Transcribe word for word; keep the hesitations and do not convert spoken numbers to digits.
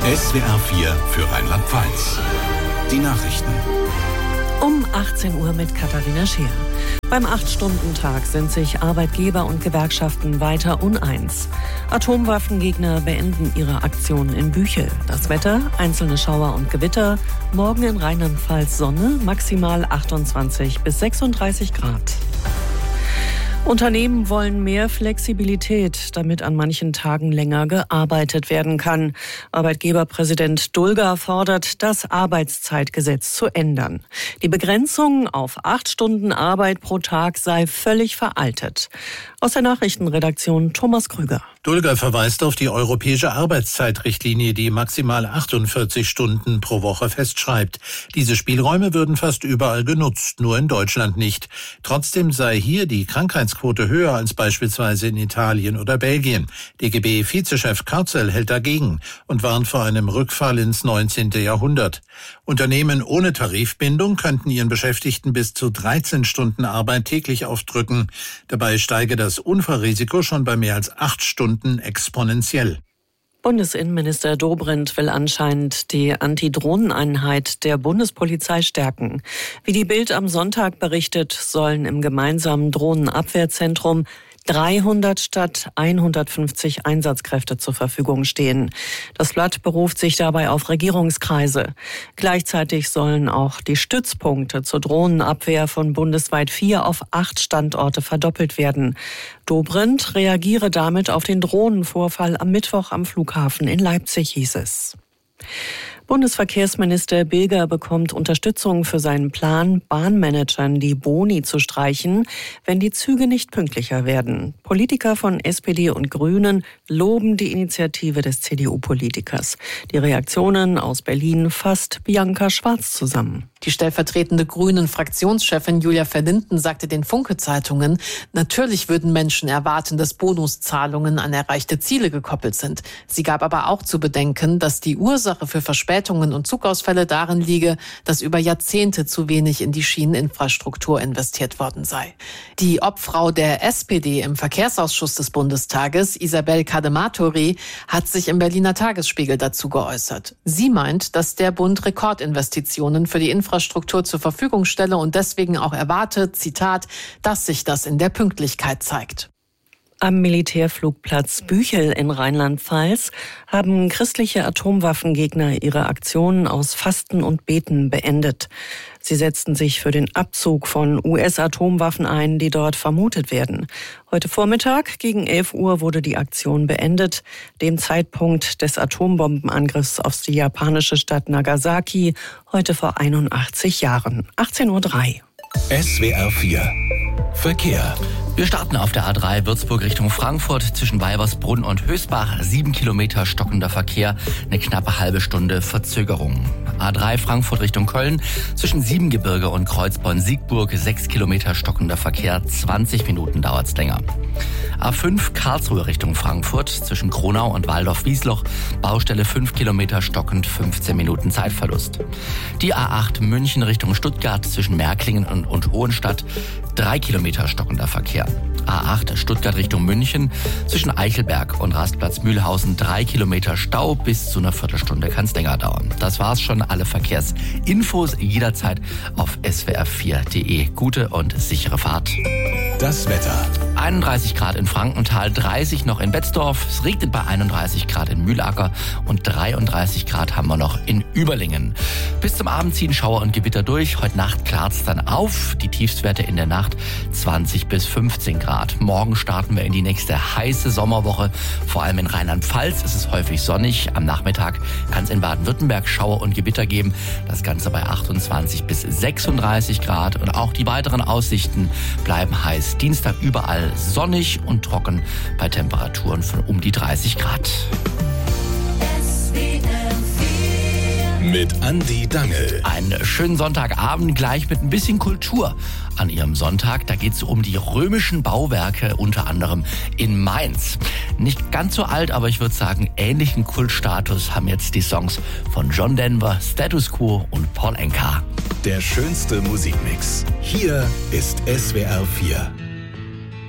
S W R vier für Rheinland-Pfalz. Die Nachrichten. Um achtzehn Uhr mit Katharina Scheer. Beim acht-Stunden-Tag sind sich Arbeitgeber und Gewerkschaften weiter uneins. Atomwaffengegner beenden ihre Aktion in Büchel. Das Wetter, einzelne Schauer und Gewitter. Morgen in Rheinland-Pfalz Sonne, maximal achtundzwanzig bis sechsunddreißig Grad. Unternehmen wollen mehr Flexibilität, damit an manchen Tagen länger gearbeitet werden kann. Arbeitgeberpräsident Dulger fordert, das Arbeitszeitgesetz zu ändern. Die Begrenzung auf acht Stunden Arbeit pro Tag sei völlig veraltet. Aus der Nachrichtenredaktion Thomas Krüger. Dulger verweist auf die europäische Arbeitszeitrichtlinie, die maximal achtundvierzig Stunden pro Woche festschreibt. Diese Spielräume würden fast überall genutzt, nur in Deutschland nicht. Trotzdem sei hier die Krankheitsquote höher als beispielsweise in Italien oder Belgien. D G B-Vizechef Karzel hält dagegen und warnt vor einem Rückfall ins neunzehnte Jahrhundert. Unternehmen ohne Tarifbindung könnten ihren Beschäftigten bis zu dreizehn Stunden Arbeit täglich aufdrücken. Dabei steige das Unfallrisiko schon bei mehr als acht Stunden exponentiell. Bundesinnenminister Dobrindt will anscheinend die Antidrohneneinheit der Bundespolizei stärken. Wie die Bild am Sonntag berichtet, sollen im gemeinsamen Drohnenabwehrzentrum dreihundert statt hundertfünfzig Einsatzkräfte zur Verfügung stehen. Das Blatt beruft sich dabei auf Regierungskreise. Gleichzeitig sollen auch die Stützpunkte zur Drohnenabwehr von bundesweit vier auf acht Standorte verdoppelt werden. Dobrindt reagiere damit auf den Drohnenvorfall am Mittwoch am Flughafen in Leipzig, hieß es. Bundesverkehrsminister Bilger bekommt Unterstützung für seinen Plan, Bahnmanagern die Boni zu streichen, wenn die Züge nicht pünktlicher werden. Politiker von S P D und Grünen loben die Initiative des C D U-Politikers. Die Reaktionen aus Berlin fasst Bianca Schwarz zusammen. Die stellvertretende Grünen-Fraktionschefin Julia Verlinden sagte den Funke-Zeitungen, natürlich würden Menschen erwarten, dass Bonuszahlungen an erreichte Ziele gekoppelt sind. Sie gab aber auch zu bedenken, dass die Ursache für Verspätungen und Zugausfälle darin liege, dass über Jahrzehnte zu wenig in die Schieneninfrastruktur investiert worden sei. Die Obfrau der S P D im Verkehrsausschuss des Bundestages, Isabel Kadematori, hat sich im Berliner Tagesspiegel dazu geäußert. Sie meint, dass der Bund Rekordinvestitionen für die Infrastruktur Infrastruktur zur Verfügung stelle und deswegen auch erwarte, Zitat, dass sich das in der Pünktlichkeit zeigt. Am Militärflugplatz Büchel in Rheinland-Pfalz haben christliche Atomwaffengegner ihre Aktionen aus Fasten und Beten beendet. Sie setzten sich für den Abzug von U S-Atomwaffen ein, die dort vermutet werden. Heute Vormittag gegen elf Uhr wurde die Aktion beendet, dem Zeitpunkt des Atombombenangriffs auf die japanische Stadt Nagasaki, heute vor einundachtzig Jahren. achtzehn Uhr drei. S W R vier Verkehr. Wir starten auf der A drei Würzburg Richtung Frankfurt zwischen Weibersbrunn und Hösbach. Sieben Kilometer stockender Verkehr, eine knappe halbe Stunde Verzögerung. A drei Frankfurt Richtung Köln zwischen Siebengebirge und Kreuzborn-Siegburg. Sechs Kilometer stockender Verkehr, zwanzig Minuten dauert's länger. A fünf Karlsruhe Richtung Frankfurt zwischen Kronau und Waldorf-Wiesloch. Baustelle fünf Kilometer stockend, fünfzehn Minuten Zeitverlust. Die A acht München Richtung Stuttgart zwischen Märklingen und, und Hohenstadt. Drei Kilometer stockender Verkehr. A acht Stuttgart Richtung München zwischen Eichelberg und Rastplatz Mühlhausen. Drei Kilometer Stau, bis zu einer Viertelstunde kann es länger dauern. Das war's schon. Alle Verkehrsinfos jederzeit auf S W R vier punkt de. Gute und sichere Fahrt. Das Wetter. einunddreißig Grad in Frankenthal, dreißig noch in Betzdorf. Es regnet bei einunddreißig Grad in Mühlacker und dreiunddreißig Grad haben wir noch in Überlingen. Bis zum Abend ziehen Schauer und Gewitter durch. Heute Nacht klart's dann auf. Die Tiefstwerte in der Nacht zwanzig bis fünfzehn Grad. Morgen starten wir in die nächste heiße Sommerwoche. Vor allem in Rheinland-Pfalz ist es häufig sonnig. Am Nachmittag kann es in Baden-Württemberg Schauer und Gewitter geben. Das Ganze bei achtundzwanzig bis sechsunddreißig Grad. Und auch die weiteren Aussichten bleiben heiß. Dienstag überall sonnig und trocken bei Temperaturen von um die dreißig Grad. Mit Andi Dangel. Einen schönen Sonntagabend gleich mit ein bisschen Kultur an Ihrem Sonntag. Da geht es um die römischen Bauwerke, unter anderem in Mainz. Nicht ganz so alt, aber ich würde sagen, ähnlichen Kultstatus haben jetzt die Songs von John Denver, Status Quo und Paul Anka. Der schönste Musikmix. Hier ist S W R vier.